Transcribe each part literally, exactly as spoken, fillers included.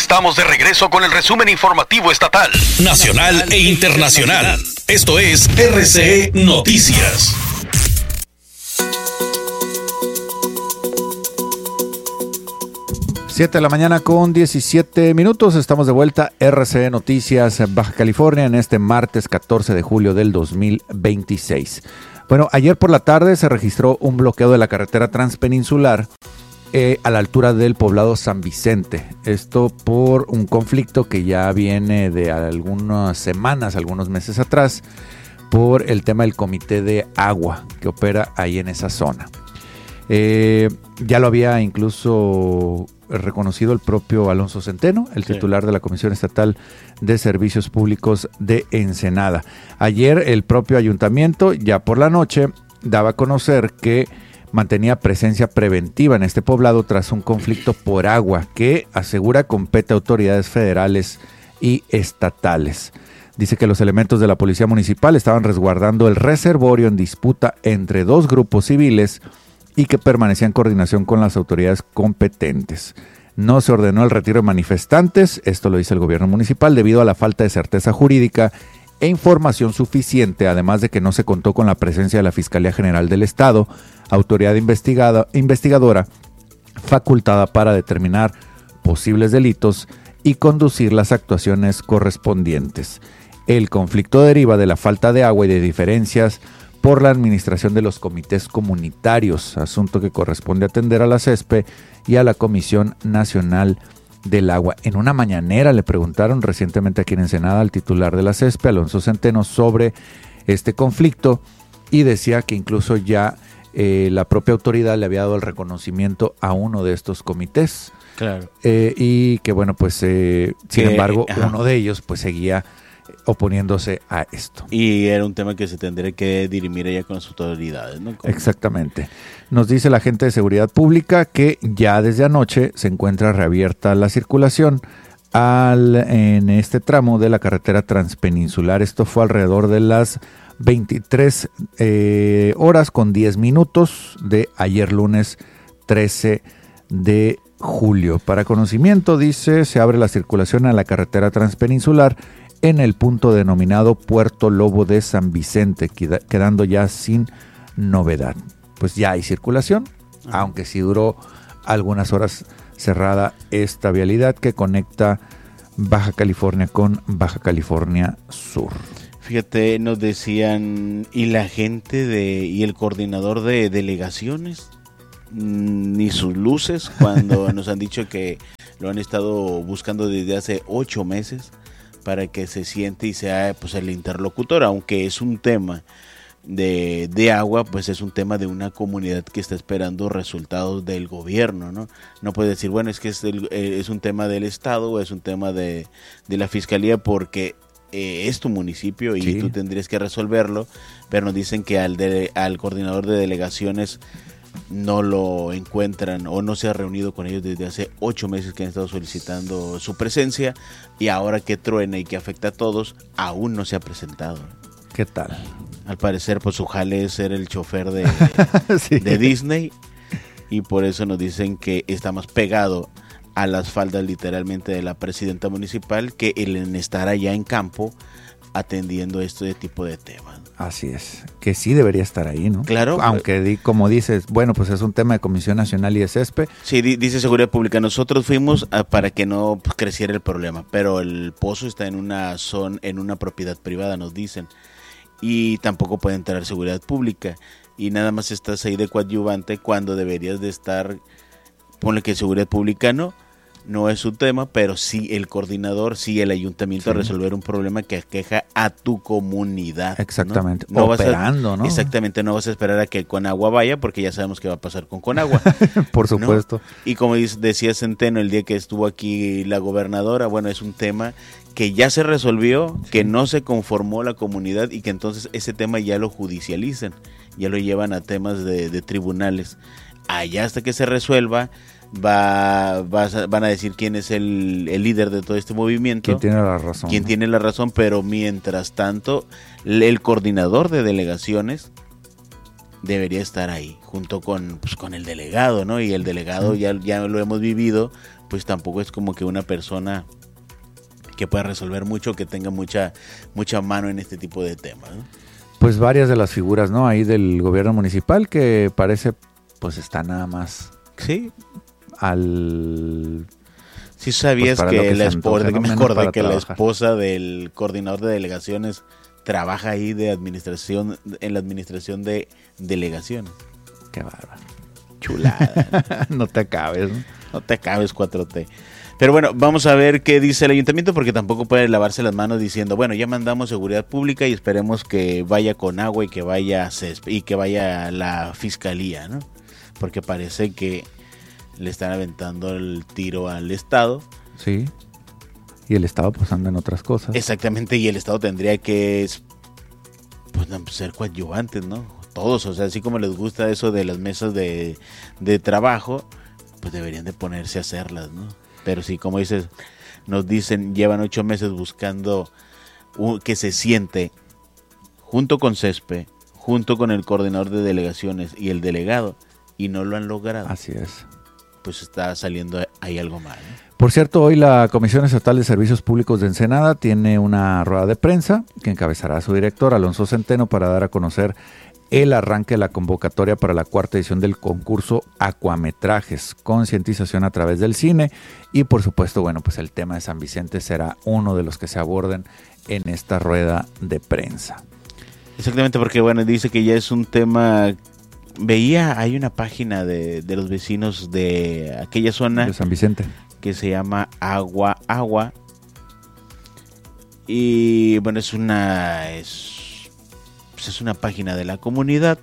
estamos de regreso con el resumen informativo estatal, nacional e internacional. Esto es R C E Noticias. siete de la mañana con diecisiete minutos. Estamos de vuelta. R C E Noticias Baja California en este martes catorce de julio del dos mil veintiséis. Bueno, ayer por la tarde se registró un bloqueo de la carretera transpeninsular eh, a la altura del poblado San Vicente. Esto por un conflicto que ya viene de algunas semanas, algunos meses atrás, por el tema del comité de agua que opera ahí en esa zona. Eh, ya lo había incluso reconocido el propio Alonso Centeno, el titular sí. de la Comisión Estatal de Servicios Públicos de Ensenada. Ayer el propio ayuntamiento, ya por la noche, daba a conocer que mantenía presencia preventiva en este poblado tras un conflicto por agua que asegura compete a autoridades federales y estatales. Dice que los elementos de la Policía Municipal estaban resguardando el reservorio en disputa entre dos grupos civiles y que permanecía en coordinación con las autoridades competentes. No se ordenó el retiro de manifestantes, esto lo dice el gobierno municipal, debido a la falta de certeza jurídica e información suficiente, además de que no se contó con la presencia de la Fiscalía General del Estado, autoridad investigada, investigadora, facultada para determinar posibles delitos y conducir las actuaciones correspondientes. El conflicto deriva de la falta de agua y de diferencias por la administración de los comités comunitarios, asunto que corresponde atender a la C E S P E y a la Comisión Nacional del Agua. En una mañanera le preguntaron recientemente aquí en Ensenada al titular de la C E S P E, Alonso Centeno, sobre este conflicto y decía que incluso ya eh, la propia autoridad le había dado el reconocimiento a uno de estos comités. Claro. Eh, y que bueno, pues eh, sin que, embargo, ajá. uno de ellos pues seguía oponiéndose a esto. Y era un tema que se tendría que dirimir ya con las autoridades, ¿no? Como... Exactamente. Nos dice la agente de Seguridad Pública que ya desde anoche se encuentra reabierta la circulación al, en este tramo de la carretera transpeninsular. Esto fue alrededor de las veintitrés eh, horas con diez minutos de ayer lunes trece de julio. Para conocimiento, dice, se abre la circulación a la carretera transpeninsular en el punto denominado Puerto Lobo de San Vicente, quedando ya sin novedad. Pues ya hay circulación, ah. aunque sí duró algunas horas cerrada esta vialidad que conecta Baja California con Baja California Sur. Fíjate, nos decían, y la gente de y el coordinador de delegaciones, ni sus luces, cuando nos han dicho que lo han estado buscando desde hace ocho meses para que se siente y sea pues el interlocutor, aunque es un tema de, de agua, pues es un tema de una comunidad que está esperando resultados del gobierno, ¿no? No puede decir, bueno, es que es, el, es un tema del Estado o es un tema de, de la Fiscalía porque eh, es tu municipio y sí. tú tendrías que resolverlo, pero nos dicen que al, de, al coordinador de delegaciones no lo encuentran o no se ha reunido con ellos desde hace ocho meses que han estado solicitando su presencia y ahora que truena y que afecta a todos, aún no se ha presentado. ¿Qué tal? Al parecer, pues su jale es ser el chofer de, sí. de Disney y por eso nos dicen que está más pegado a las faldas literalmente de la presidenta municipal que el en estar allá en campo atendiendo este tipo de temas. Así es, que sí debería estar ahí, ¿no? Claro. Aunque di, como dices, bueno, pues es un tema de Comisión Nacional y de C E S P E. Sí, di, dice Seguridad Pública, nosotros fuimos a, para que no pues, creciera el problema, pero el pozo está en una zona, en una propiedad privada, nos dicen, y tampoco puede entrar Seguridad Pública, y nada más estás ahí de coadyuvante cuando deberías de estar, ponle que Seguridad Pública no, no es su tema, pero sí el coordinador, sí el ayuntamiento sí. a resolver un problema que aqueja a tu comunidad. Exactamente, ¿no? No operando, vas a, ¿no? Exactamente, no vas a esperar a que Conagua vaya, porque ya sabemos qué va a pasar con Conagua. Por supuesto. ¿No? Y como decía Centeno el día que estuvo aquí la gobernadora, bueno, es un tema que ya se resolvió, sí. que no se conformó la comunidad y que entonces ese tema ya lo judicializan, ya lo llevan a temas de, de tribunales. Allá hasta que se resuelva, Va, va, van a decir quién es el, el líder de todo este movimiento. ¿Quién tiene la razón? ¿Quién ¿no? tiene la razón? Pero mientras tanto, el coordinador de delegaciones debería estar ahí, junto con, pues, con el delegado, ¿no? Y el delegado ya, ya lo hemos vivido, pues tampoco es como que una persona que pueda resolver mucho, que tenga mucha, mucha mano en este tipo de temas, ¿no? Pues varias de las figuras, ¿no? Ahí del gobierno municipal que parece, pues está nada más sí. al... Sí sabías pues que, que la esposa, que me acordé que trabajar. la esposa del coordinador de delegaciones trabaja ahí de administración, en la administración de delegaciones. Qué bárbaro. Chulada. No te acabes, ¿no? No te acabes cuatro T. Pero bueno, vamos a ver qué dice el ayuntamiento, porque tampoco puede lavarse las manos diciendo, bueno, ya mandamos seguridad pública y esperemos que vaya con agua y que vaya césped, y que vaya la fiscalía, ¿no? Porque parece que le están aventando el tiro al Estado. Sí. Y el Estado pues anda en otras cosas. Exactamente, y el Estado tendría que pues, ser coadyuvantes, ¿no? Todos, o sea, así como les gusta eso de las mesas de, de trabajo, pues deberían de ponerse a hacerlas, ¿no? Pero sí, como dices, nos dicen, llevan ocho meses buscando un, que se siente junto con CESPE, junto con el coordinador de delegaciones y el delegado, y no lo han logrado. Así es. Pues está saliendo ahí algo mal, ¿no? Por cierto, hoy la Comisión Estatal de Servicios Públicos de Ensenada tiene una rueda de prensa que encabezará su director, Alonso Centeno, para dar a conocer el arranque de la convocatoria para la cuarta edición del concurso Acuametrajes, concientización a través del cine y por supuesto, bueno, pues el tema de San Vicente será uno de los que se aborden en esta rueda de prensa. Exactamente, porque bueno, dice que ya es un tema... Veía, hay una página de, de los vecinos de aquella zona de San Vicente que se llama Agua Agua y bueno, es una es, pues es una página de la comunidad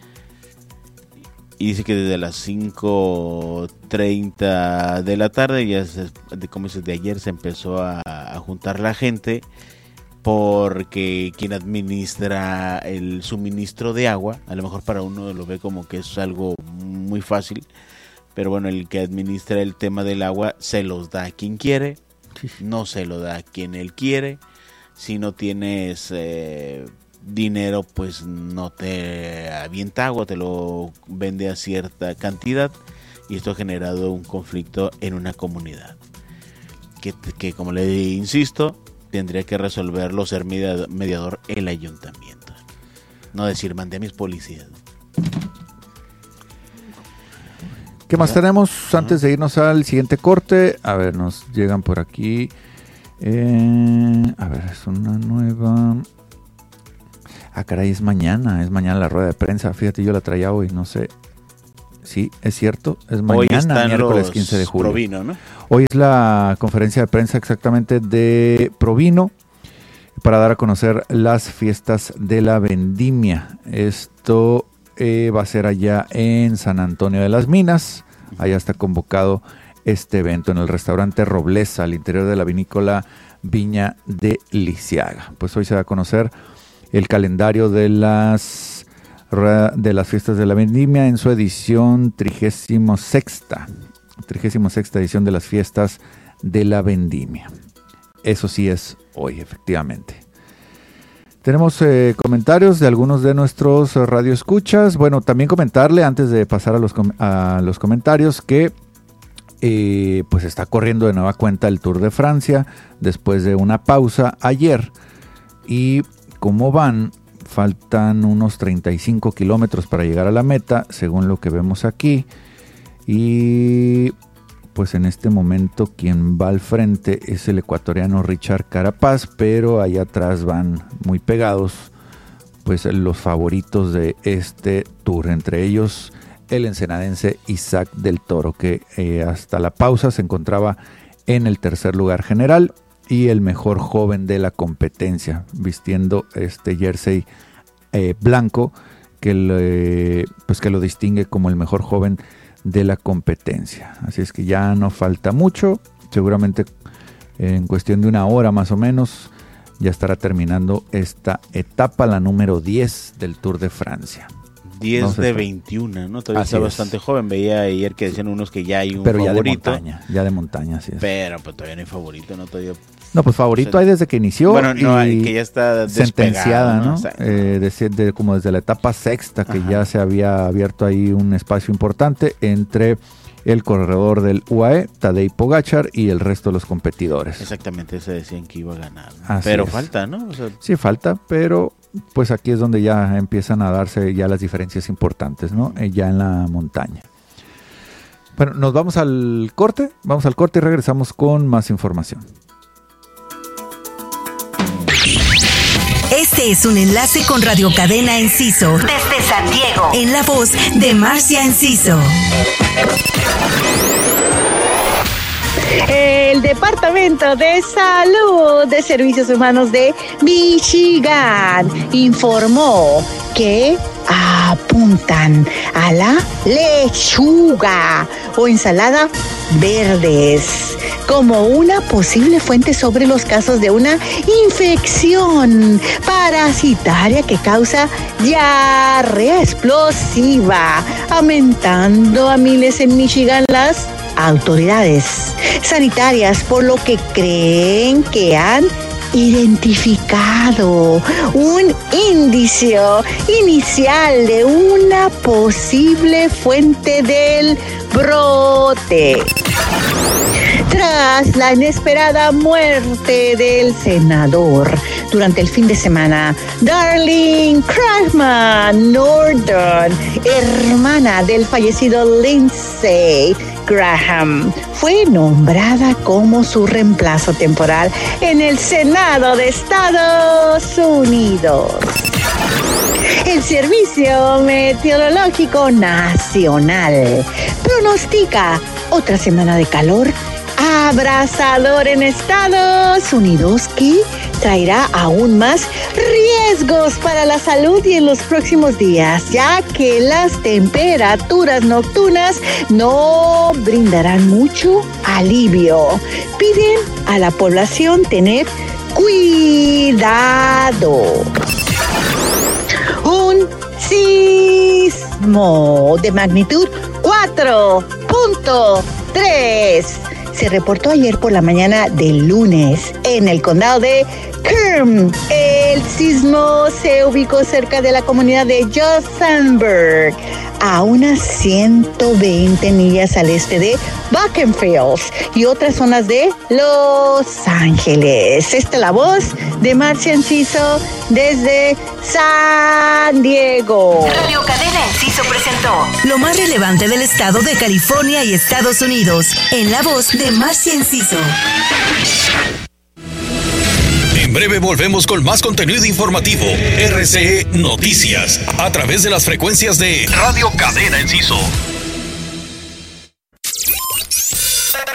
y dice que desde las cinco treinta de la tarde, ya se, de, como dices, de ayer se empezó a, a juntar la gente, porque quien administra el suministro de agua, a lo mejor para uno lo ve como que es algo muy fácil, pero bueno, el que administra el tema del agua se los da a quien quiere, no se lo da a quien él quiere. Si no tienes eh, dinero, pues no te avienta agua, te lo vende a cierta cantidad, y esto ha generado un conflicto en una comunidad que, que como le insisto, tendría que resolverlo, ser mediador el ayuntamiento. No decir, mandé a mis policías. ¿Qué más tenemos antes de irnos al siguiente corte? A ver, nos llegan por aquí. Eh, a ver, es una nueva. Ah, caray, es mañana. Es mañana la rueda de prensa. Fíjate, yo la traía hoy, no sé. Sí, es cierto, es mañana, miércoles quince de julio. Provino, ¿no? Hoy es la conferencia de prensa exactamente de Provino para dar a conocer las fiestas de la vendimia. Esto eh, va a ser allá en San Antonio de las Minas. Allá está convocado este evento en el restaurante Robleza, al interior de la vinícola Viña de Lisiaga. Pues hoy se va a conocer el calendario de las de las fiestas de la vendimia en su edición trigésimo sexta, trigésimo sexta edición de las fiestas de la vendimia. Eso sí es hoy, efectivamente. Tenemos eh, comentarios de algunos de nuestros radioescuchas. Bueno, también comentarle antes de pasar a los, com- a los comentarios que eh, pues está corriendo de nueva cuenta el Tour de Francia después de una pausa ayer. Y como van, faltan unos treinta y cinco kilómetros para llegar a la meta, según lo que vemos aquí. Y pues en este momento quien va al frente es el ecuatoriano Richard Carapaz, pero allá atrás van muy pegados pues los favoritos de este tour, entre ellos el ensenadense Isaac del Toro, que eh, hasta la pausa se encontraba en el tercer lugar general y el mejor joven de la competencia, vistiendo este jersey eh, blanco que, le, pues que lo distingue como el mejor joven de la competencia. Así es que ya no falta mucho, seguramente en cuestión de una hora más o menos ya estará terminando esta etapa, la número diez del Tour de Francia. diez No sé, de está- veintiuno, ¿no? Todavía Así está es. bastante joven. Veía ayer que decían unos que ya hay un Pero ya de favorito. montaña, ya de montaña, así es. Pero pues todavía no hay favorito, ¿no? Todavía No, pues favorito o sea, hay desde que inició. bueno, no, y que ya está sentenciada, despegado, ¿no? O sea, Eh, de- de- como desde la etapa sexta, que Ajá. ya se había abierto ahí un espacio importante entre el corredor del U A E, Tadej Pogačar, y el resto de los competidores. Exactamente, se decían que iba a ganar, ¿no? Así Pero es. falta, ¿no? O sea, Sí, falta, pero pues aquí es donde ya empiezan a darse ya las diferencias importantes, ¿no? Eh, ya en la montaña. Bueno, nos vamos al corte, vamos al corte y regresamos con más información. Este es un enlace con Radio Cadena Enciso desde San Diego, en la voz de Marcia Enciso. El Departamento de Salud de Servicios Humanos de Michigan informó que apuntan a la lechuga o ensalada verdes como una posible fuente sobre los casos de una infección parasitaria que causa diarrea explosiva, aumentando a miles en Michigan las autoridades sanitarias, por lo que creen que han identificado un indicio inicial de una posible fuente del brote. Tras la inesperada muerte del senador durante el fin de semana, Darlene Cragman Norton, hermana del fallecido Lindsey Graham, fue nombrada como su reemplazo temporal en el Senado de Estados Unidos. El Servicio Meteorológico Nacional pronostica otra semana de calor abrasador en Estados Unidos que traerá aún más riesgos para la salud y en los próximos días, ya que las temperaturas nocturnas no brindarán mucho alivio. Piden a la población tener cuidado. Un sismo de magnitud cuatro punto tres se reportó ayer por la mañana del lunes en el condado de Kern. El sismo se ubicó cerca de la comunidad de Johannesburg, a unas ciento veinte millas al este de Bakersfield y otras zonas de Los Ángeles. Esta es la voz de Marcia Enciso desde San Diego. Radio Cadena Enciso presentó lo más relevante del estado de California y Estados Unidos, en la voz de Marcia Enciso. En breve volvemos con más contenido informativo. R C E Noticias, a través de las frecuencias de Radio Cadena Enciso.